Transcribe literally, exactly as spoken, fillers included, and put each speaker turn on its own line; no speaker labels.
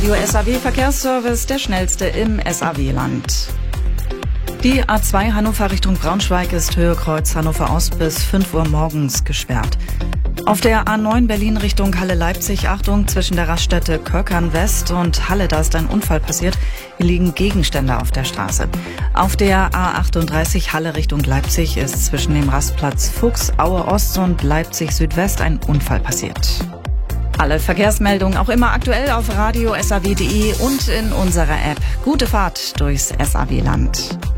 Radio S A W Verkehrsservice, der schnellste im S A W-Land. Die A zwei Hannover Richtung Braunschweig ist Höhe Kreuz Hannover Ost bis fünf Uhr morgens gesperrt. Auf der A neun Berlin Richtung Halle-Leipzig, Achtung, zwischen der Raststätte Köckern West und Halle, da ist ein Unfall passiert. Hier liegen Gegenstände auf der Straße. Auf der A achtunddreißig Halle Richtung Leipzig ist zwischen dem Rastplatz Fuchs, Aue Ost und Leipzig Südwest ein Unfall passiert. Alle Verkehrsmeldungen auch immer aktuell auf radio punkt s a w punkt d e und in unserer App. Gute Fahrt durchs S A W-Land.